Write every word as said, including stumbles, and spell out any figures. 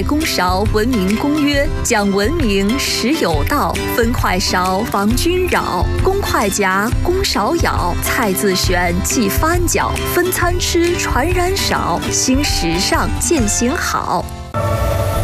公勺文明公约，讲文明实有道，分快勺防君扰，公筷夹，公勺舀，菜自选即翻搅，分餐吃传染少，新时尚践行好。